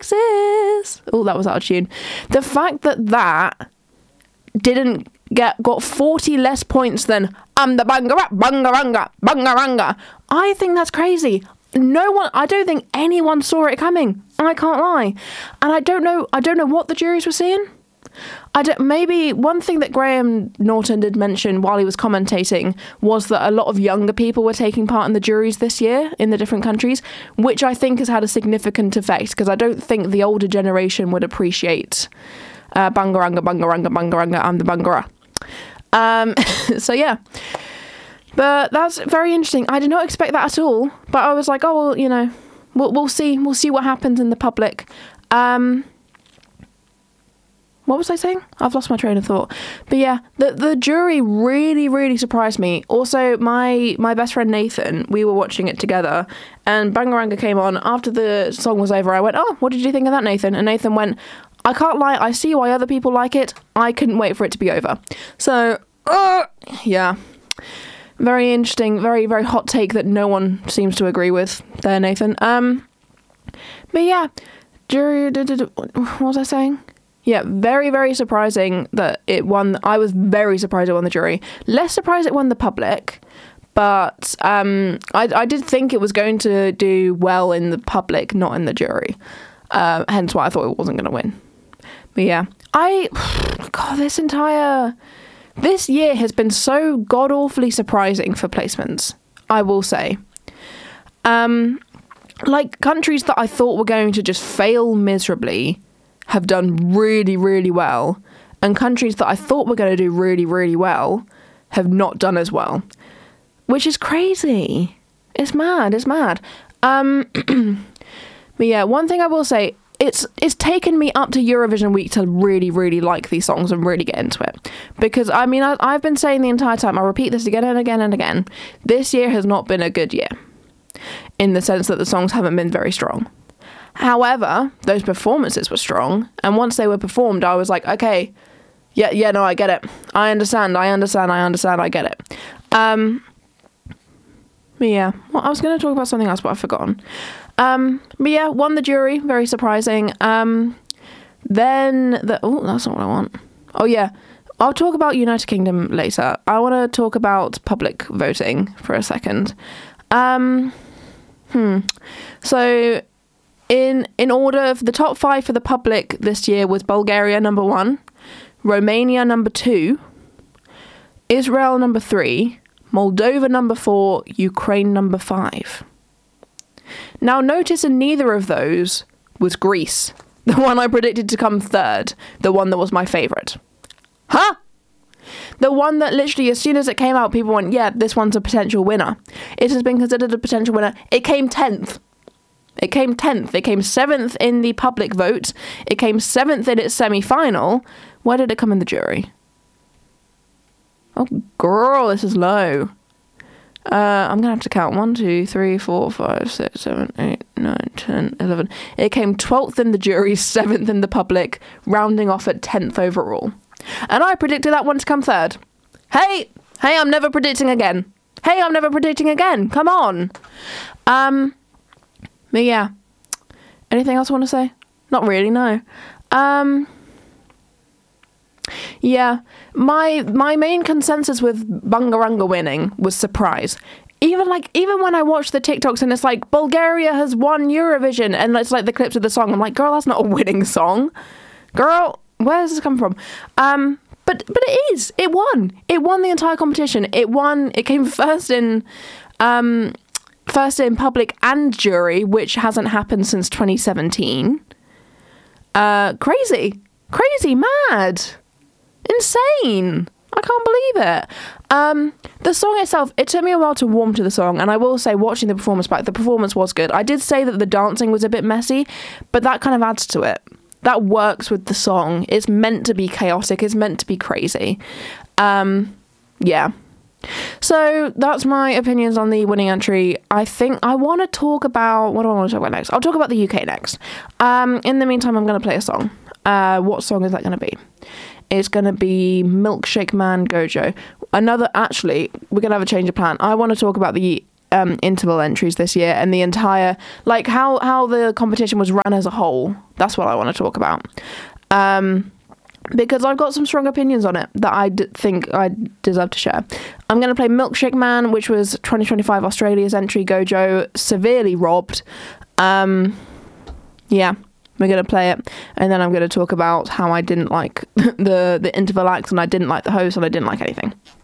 Alexis. Oh, that was out of tune. The fact that didn't got 40 less points than I'm the bangaranga. I think that's crazy. I don't think anyone saw it coming. I can't lie. And I don't know what the juries were seeing. Maybe one thing that Graham Norton did mention while he was commentating was that a lot of younger people were taking part in the juries this year in the different countries, which I think has had a significant effect, because I don't think the older generation would appreciate bangaranga, I'm the bangara. So yeah. But that's very interesting. I did not expect that at all. But I was like, oh, well, you know, we'll see. We'll see what happens in the public. What was I saying? I've lost my train of thought. But yeah, the jury really, really surprised me. Also, my best friend Nathan, we were watching it together, and Bangaranga came on. After the song was over, I went, oh, what did you think of that, Nathan? And Nathan went, I can't lie, I see why other people like it. I couldn't wait for it to be over. So, yeah. Very interesting, very, very hot take that no one seems to agree with there, Nathan. But yeah, jury, what was I saying? Yeah, very, very surprising that it won. I was very surprised it won the jury. Less surprised it won the public. But I did think it was going to do well in the public, not in the jury. Hence why I thought it wasn't going to win. But yeah, this year has been so god-awfully surprising for placements, I will say. Like, countries that I thought were going to just fail miserably have done really, really well, and countries that I thought were going to do really, really well have not done as well, which is crazy. It's mad. But yeah, one thing I will say, it's taken me up to Eurovision week to really, really like these songs and really get into it, because I mean, I've been saying the entire time, I'll repeat this again and again and again, this year has not been a good year in the sense that the songs haven't been very strong. However, those performances were strong, and once they were performed, I was like, okay, yeah, no, I get it. I understand, I get it. But yeah, well, I was going to talk about something else, but I've forgotten. But yeah, won the jury, very surprising. Then, that's not what I want. Oh yeah, I'll talk about United Kingdom later. I want to talk about public voting for a second. So, in order, the top 5 for the public this year was Bulgaria number 1, Romania number 2, Israel number 3, Moldova number 4, Ukraine number 5. Now notice in neither of those was Greece, the one I predicted to come third, the one that was my favourite. Huh? The one that literally, as soon as it came out, people went, yeah, this one's a potential winner. It has been considered a potential winner. It came 10th. It came 10th. It came 7th in the public vote. It came 7th in its semi-final. Where did it come in the jury? Oh, girl, this is low. I'm going to have to count. 1, 2, 3, 4, 5, 6, 7, 8, 9, 10, 11. It came 12th in the jury, 7th in the public, rounding off at 10th overall. And I predicted that one to come third. Hey, I'm never predicting again. Come on. But yeah. Anything else I want to say? Not really, no. Yeah, my main consensus with Bangaranga winning was surprise. Even when I watch the TikToks and it's like, Bulgaria has won Eurovision, and it's like the clips of the song, I'm like, girl, that's not a winning song. Girl, where does this come from? But it is. It won. It won the entire competition. It came first in public and jury, which hasn't happened since 2017. Crazy, mad. Insane. I can't believe it. The song itself, it took me a while to warm to the song, and I will say, watching the performance back, the performance was good. I did say that the dancing was a bit messy, but that kind of adds to it. That works with the song. It's meant to be chaotic. It's meant to be crazy. Yeah. So that's my opinions on the winning entry. I think I want to talk about... What do I want to talk about next? I'll talk about the UK next. In the meantime, I'm going to play a song. What song is that going to be? It's going to be Milkshake Man Gojo. Actually, we're going to have a change of plan. I want to talk about the interval entries this year, and the entire, like, how the competition was run as a whole. That's what I want to talk about. Because I've got some strong opinions on it that I think I deserve to share. I'm going to play Milkshake Man, which was 2025 Australia's entry. Gojo severely robbed. Yeah, we're going to play it. And then I'm going to talk about how I didn't like the interval acts, and I didn't like the host, and I didn't like anything.